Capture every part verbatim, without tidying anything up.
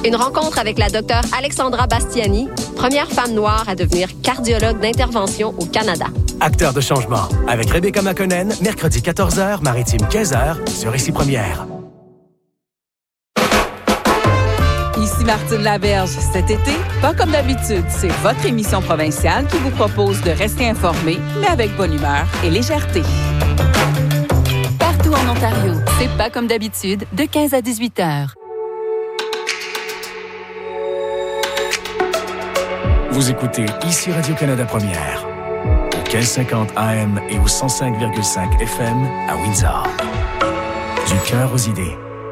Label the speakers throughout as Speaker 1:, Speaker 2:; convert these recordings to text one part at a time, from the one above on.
Speaker 1: Une rencontre avec la docteure Alexandra Bastiani, première femme noire à devenir cardiologue d'intervention au Canada.
Speaker 2: Acteur de changement, avec Rebecca McConnell, mercredi quatorze heures, maritime quinze heures, sur Ici Première.
Speaker 3: Ici Martine Laberge. Cet été, pas comme d'habitude, c'est votre émission provinciale qui vous propose de rester informé, mais avec bonne humeur et légèreté.
Speaker 4: Partout en Ontario, c'est pas comme d'habitude, de quinze à dix-huit heures.
Speaker 2: Vous écoutez Ici Radio-Canada Première, au quinze cinquante A M et au cent cinq virgule cinq F M à Windsor. Du cœur aux idées.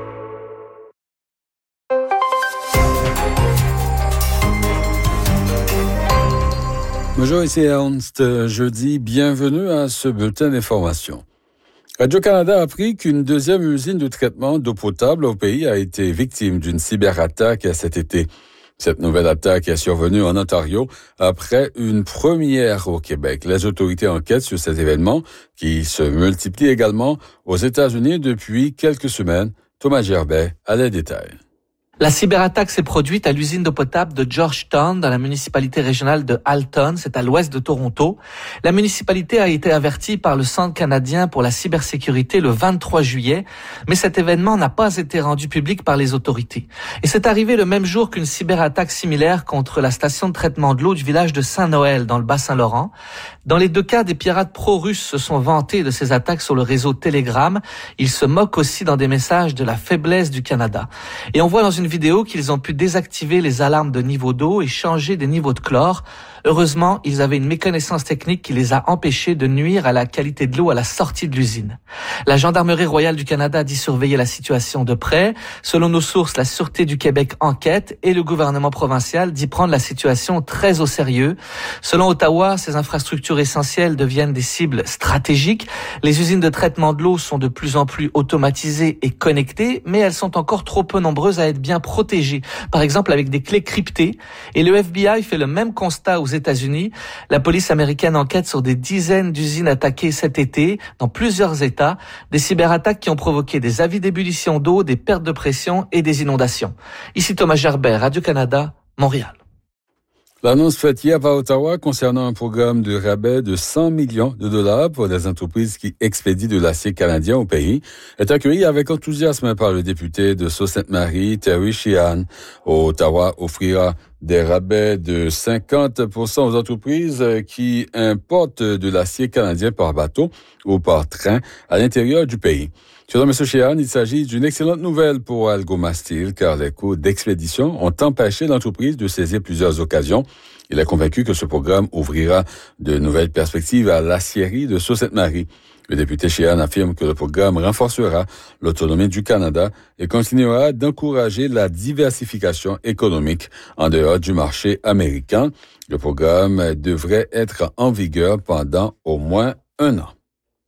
Speaker 5: Bonjour, ici Ernst. Jeudi, bienvenue à ce bulletin d'information. Radio-Canada a appris qu'une deuxième usine de traitement d'eau potable au pays a été victime d'une cyberattaque cet été. Cette nouvelle attaque est survenue en Ontario après une première au Québec. Les autorités enquêtent sur cet événement qui se multiplie également aux États-Unis depuis quelques semaines. Thomas Gerbet a les détails.
Speaker 6: La cyberattaque s'est produite à l'usine d'eau potable de Georgetown dans la municipalité régionale de Halton, c'est à l'ouest de Toronto. La municipalité a été avertie par le Centre canadien pour la cybersécurité le vingt-trois juillet, mais cet événement n'a pas été rendu public par les autorités. Et c'est arrivé le même jour qu'une cyberattaque similaire contre la station de traitement de l'eau du village de Saint-Noël dans le Bas-Saint-Laurent. Dans les deux cas, des pirates pro-russes se sont vantés de ces attaques sur le réseau Telegram. Ils se moquent aussi dans des messages de la faiblesse du Canada. Et on voit dans une vidéo qu'ils ont pu désactiver les alarmes de niveau d'eau et changer des niveaux de chlore. Heureusement, ils avaient une méconnaissance technique qui les a empêchés de nuire à la qualité de l'eau à la sortie de l'usine. La Gendarmerie royale du Canada dit surveiller la situation de près. Selon nos sources, la Sûreté du Québec enquête et le gouvernement provincial dit prendre la situation très au sérieux. Selon Ottawa, ces infrastructures essentielles deviennent des cibles stratégiques. Les usines de traitement de l'eau sont de plus en plus automatisées et connectées, mais elles sont encore trop peu nombreuses à être bien protégées, par exemple avec des clés cryptées. Et le F B I fait le même constat aux États-Unis. La police américaine enquête sur des dizaines d'usines attaquées cet été dans plusieurs États, des cyberattaques qui ont provoqué des avis d'ébullition d'eau, des pertes de pression et des inondations. Ici Thomas Gerbet, Radio-Canada, Montréal.
Speaker 5: L'annonce faite hier par Ottawa concernant un programme de rabais de cent millions de dollars pour les entreprises qui expédient de l'acier canadien au pays est accueillie avec enthousiasme par le député de Sault-Sainte-Marie, Terry Sheehan. Ottawa offrira des rabais de cinquante pour cent aux entreprises qui importent de l'acier canadien par bateau ou par train à l'intérieur du pays. Selon M. Sheehan, il s'agit d'une excellente nouvelle pour Algoma Steel car les coûts d'expédition ont empêché l'entreprise de saisir plusieurs occasions. Il est convaincu que ce programme ouvrira de nouvelles perspectives à l'acierie de Sault-Sainte-Marie. Le député Sheehan affirme que le programme renforcera l'autonomie du Canada et continuera d'encourager la diversification économique en dehors du marché américain. Le programme devrait être en vigueur pendant au moins un an.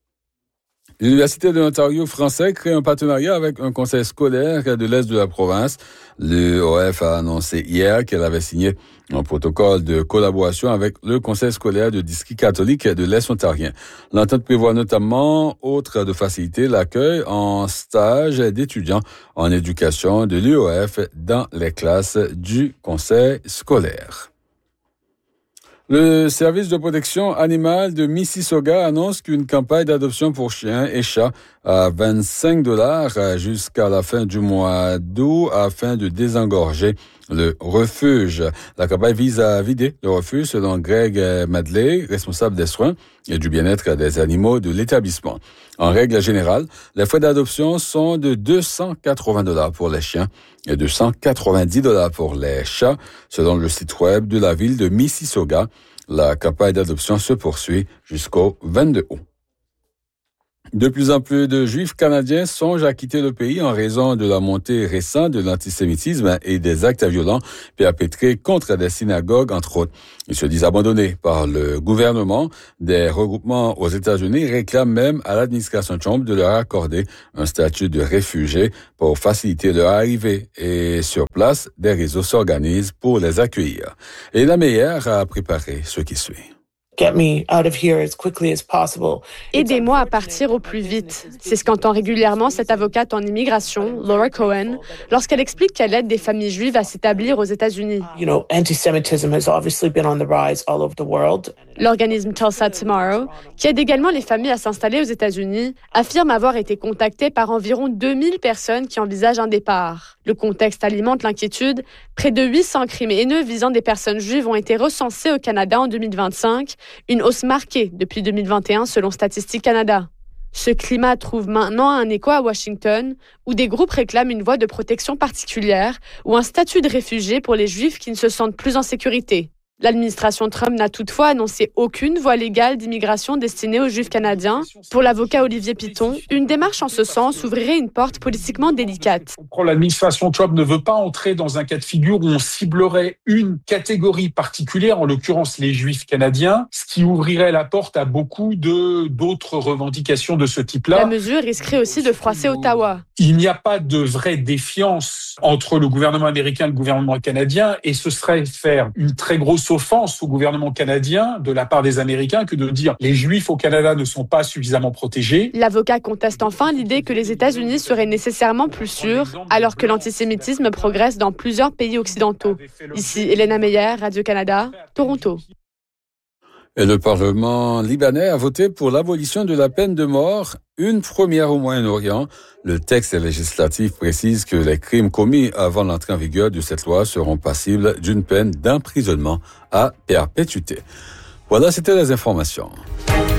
Speaker 5: L'Université de l'Ontario français crée un partenariat avec un conseil scolaire de l'Est de la province. L'U O F a annoncé hier qu'elle avait signé un protocole de collaboration avec le conseil scolaire de district catholique de l'Est ontarien. L'entente prévoit notamment, outre de faciliter l'accueil en stage d'étudiants en éducation de l'U O F dans les classes du conseil scolaire. Le service de protection animale de Mississauga annonce qu'une campagne d'adoption pour chiens et chats à vingt-cinq dollars jusqu'à la fin du mois d'août afin de désengorger le refuge. La campagne vise à vider le refuge selon Greg Madley, responsable des soins et du bien-être des animaux de l'établissement. En règle générale, les frais d'adoption sont de deux cent quatre-vingts dollars pour les chiens et deux cent quatre-vingt-dix dollars pour les chats, selon le site web de la ville de Mississauga. La campagne d'adoption se poursuit jusqu'au vingt-deux août. De plus en plus de Juifs canadiens songent à quitter le pays en raison de la montée récente de l'antisémitisme et des actes violents perpétrés contre des synagogues, entre autres. Ils se disent abandonnés par le gouvernement. Des regroupements aux États-Unis réclament même à l'administration Trump de leur accorder un statut de réfugié pour faciliter leur arrivée. Et sur place, des réseaux s'organisent pour les accueillir. Et la meilleure a préparé ce qui suit.
Speaker 7: Get me out of here as quickly as possible.
Speaker 8: Aidez-moi à partir au plus vite. C'est ce qu'entend régulièrement cette avocate en immigration, Laura Cohen, lorsqu'elle explique qu'elle aide des familles juives à s'établir aux États-Unis.
Speaker 7: You know, anti-Semitism has obviously been on the rise all over the world.
Speaker 8: L'organisme Tulsa Tomorrow, qui aide également les familles à s'installer aux États-Unis, affirme avoir été contacté par environ deux mille personnes qui envisagent un départ. Le contexte alimente l'inquiétude. Près de huit cents crimes haineux visant des personnes juives ont été recensés au Canada en deux mille vingt-cinq, une hausse marquée depuis deux mille vingt et un selon Statistique Canada. Ce climat trouve maintenant un écho à Washington, où des groupes réclament une voie de protection particulière ou un statut de réfugié pour les Juifs qui ne se sentent plus en sécurité. L'administration Trump n'a toutefois annoncé aucune voie légale d'immigration destinée aux Juifs canadiens. Pour l'avocat Olivier Piton, une démarche en ce sens ouvrirait une porte politiquement délicate.
Speaker 9: L'administration Trump ne veut pas entrer dans un cas de figure où on ciblerait une catégorie particulière, en l'occurrence les Juifs canadiens, ce qui ouvrirait la porte à beaucoup de, d'autres revendications de ce type-là.
Speaker 8: La mesure risquerait aussi de froisser Ottawa.
Speaker 9: Il n'y a pas de vraie défiance entre le gouvernement américain et le gouvernement canadien, et ce serait faire une très grosse offense au gouvernement canadien de la part des Américains que de dire les Juifs au Canada ne sont pas suffisamment protégés.
Speaker 8: L'avocat conteste enfin l'idée que les États-Unis seraient nécessairement plus sûrs, alors que l'antisémitisme progresse dans plusieurs pays occidentaux. Ici, Elena Meyer, Radio-Canada, Toronto.
Speaker 5: Et le Parlement libanais a voté pour l'abolition de la peine de mort, une première au Moyen-Orient. Le texte législatif précise que les crimes commis avant l'entrée en vigueur de cette loi seront passibles d'une peine d'emprisonnement à perpétuité. Voilà, c'était les informations.